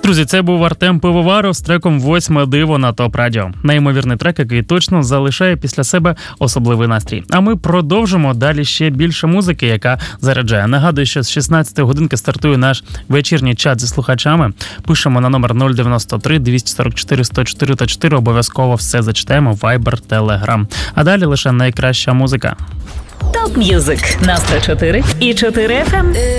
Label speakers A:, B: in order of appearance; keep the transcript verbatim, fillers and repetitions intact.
A: Друзі, це був Артем Пивоваров з треком «Восьме диво» на ТОП Радіо. Неймовірний трек, який точно залишає після себе особливий настрій. А ми продовжимо далі ще більше музики, яка заряджає. Нагадую, що з шістнадцятої годинки стартує наш вечірній чат зі слухачами. Пишемо на номер нуль дев'яносто три двісті сорок чотири сто чотири та чотири. Обов'язково все зачитаємо. Viber, Telegram. А далі лише найкраща музика.
B: Топ М'юзик на сто чотири і чотири еф ем.